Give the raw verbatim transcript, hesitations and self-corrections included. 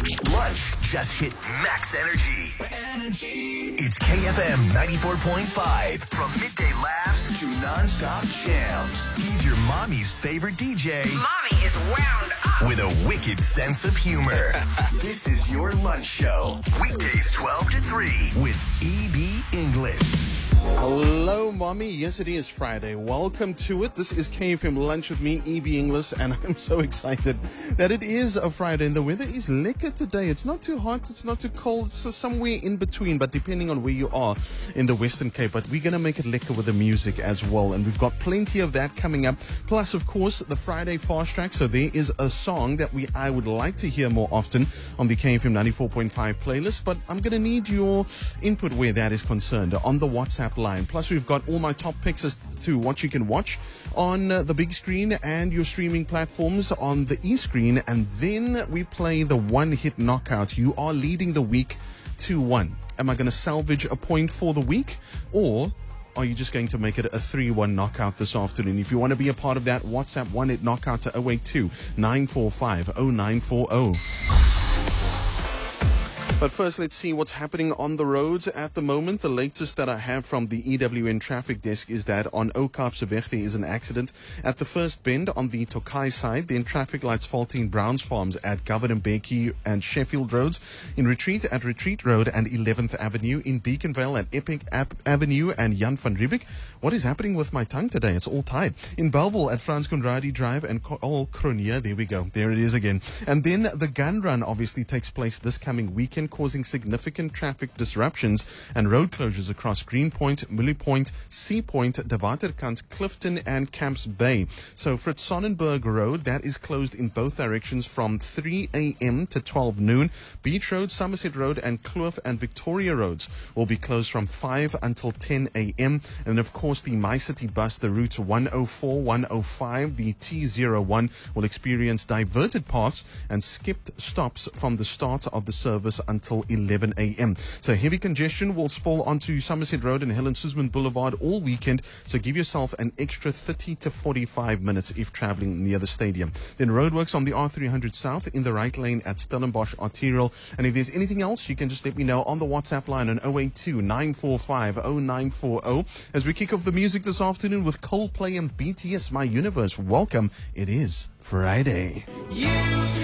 Lunch just hit max energy. Energy. It's K F M ninety-four point five. From midday laughs to non-stop jams. He's your mommy's favorite D J. Mommy is wound up. With a wicked sense of humor. This is your lunch show. Weekdays twelve to three with E B English. Hello, Mommy. Yes, it is Friday. Welcome to it. This is K F M Lunch with me, E B English, and I'm so excited that it is a Friday and the weather is lekker today. It's not too hot, it's not too cold, it's somewhere in between, but depending on where you are in the Western Cape. But we're going to make it lekker with the music as well, and we've got plenty of that coming up. Plus, of course, the Friday Fast Track. So there is a song that we I would like to hear more often on the K F M ninety-four point five playlist, but I'm going to need your input where that is concerned on the WhatsApp line. Plus, we've got all my top picks as to what you can watch on uh, the big screen and your streaming platforms on the e-screen. And then we play the one-hit knockout. You are leading the week two one. Am I going to salvage a point for the week, or are you just going to make it a three one knockout this afternoon? If you want to be a part of that, WhatsApp one-hit knockout to oh eight two, nine four five, oh nine four oh. But first, let's see what's happening on the roads at the moment. The latest that I have from the E W N traffic desk is that on Oudtshoornweg there is an accident at the first bend on the Tokai side. Then traffic lights faulty in Browns Farms at Governor Mbeki and Sheffield Roads. In Retreat at Retreat Road and eleventh Avenue. In Beaconville at Epic Ap- Avenue and Jan van Riebeek. What is happening with my tongue today? It's all tied. In Bellville at Frans Conradi Drive and Carl Cronier. There we go. There it is again. And then the gun run obviously takes place this coming weekend, causing significant traffic disruptions and road closures across Greenpoint, Millie Point, Sea Point, De Waterkant, Clifton and Camps Bay. So Fritz Sonnenberg Road, that is closed in both directions from three a.m. to twelve noon. Beach Road, Somerset Road and Kloof and Victoria Roads will be closed from five until ten a.m. And of course the My City bus, the routes one oh four, one oh five, the T zero one will experience diverted paths and skipped stops from the start of the service until eleven a.m. So heavy congestion will spill onto Somerset Road and Helen Suzman Boulevard all weekend. So give yourself an extra thirty to forty-five minutes if traveling near the stadium. Then roadworks on the R three hundred South in the right lane at Stellenbosch Arterial. And if there's anything else, you can just let me know on the WhatsApp line on oh eight two, nine four five, oh nine four oh. As we kick off the music this afternoon with Coldplay and B T S, My Universe. Welcome. It is Friday. You